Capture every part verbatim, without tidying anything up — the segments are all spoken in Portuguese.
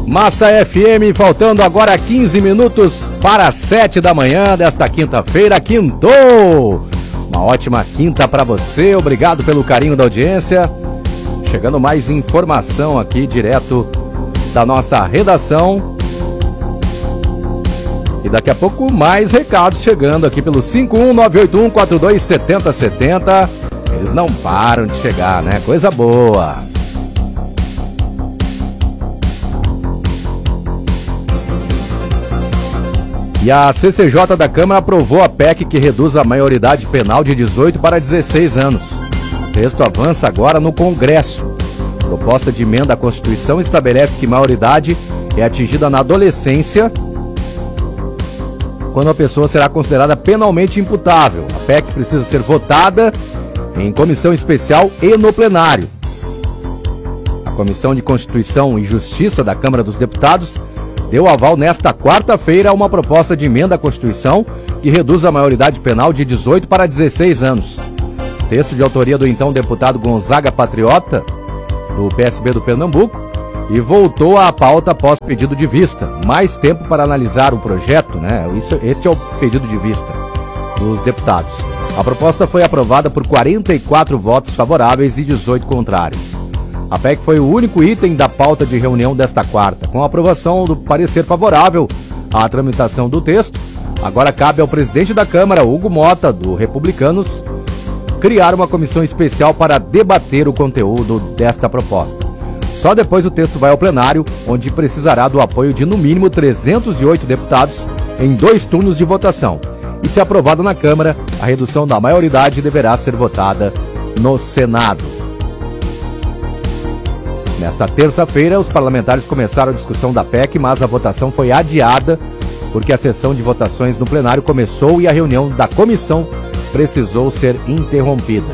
Massa F M, faltando agora quinze minutos para sete da manhã desta quinta-feira. Quintou! Uma ótima quinta para você, obrigado pelo carinho da audiência. Chegando mais informação aqui direto da nossa redação. E daqui a pouco mais recados chegando aqui pelo cinco um nove oito um quatro dois sete zero sete zero. Eles não param de chegar, né? Coisa boa. E a C C J da Câmara aprovou a P E C que reduz a maioridade penal de dezoito para dezesseis anos. O texto avança agora no Congresso. A proposta de emenda à Constituição estabelece que maioridade é atingida na adolescência, quando a pessoa será considerada penalmente imputável. A P E C precisa ser votada em comissão especial e no plenário. A Comissão de Constituição e Justiça da Câmara dos Deputados deu aval nesta quarta-feira a uma proposta de emenda à Constituição que reduz a maioridade penal de dezoito para dezesseis anos. Texto de autoria do então deputado Gonzaga Patriota, do P S B do Pernambuco, e voltou à pauta após pedido de vista. Mais tempo para analisar o projeto, né? Isso, este é o pedido de vista dos deputados. A proposta foi aprovada por quarenta e quatro votos favoráveis e dezoito contrários. A P E C foi o único item da pauta de reunião desta quarta. Com a aprovação do parecer favorável à tramitação do texto, agora cabe ao presidente da Câmara, Hugo Mota, do Republicanos, criar uma comissão especial para debater o conteúdo desta proposta. Só depois o texto vai ao plenário, onde precisará do apoio de no mínimo trezentos e oito deputados em dois turnos de votação. E se aprovado na Câmara, a redução da maioridade deverá ser votada no Senado. Nesta terça-feira, os parlamentares começaram a discussão da P E C, mas a votação foi adiada porque a sessão de votações no plenário começou e a reunião da comissão precisou ser interrompida.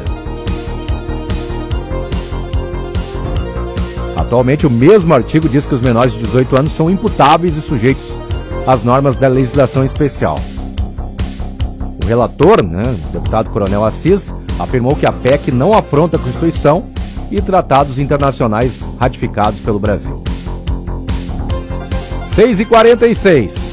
Atualmente, o mesmo artigo diz que os menores de dezoito anos são imputáveis e sujeitos às normas da legislação especial. O relator, né, o deputado Coronel Assis, afirmou que a P E C não afronta a Constituição e tratados internacionais ratificados pelo Brasil. seis e quarenta e seis.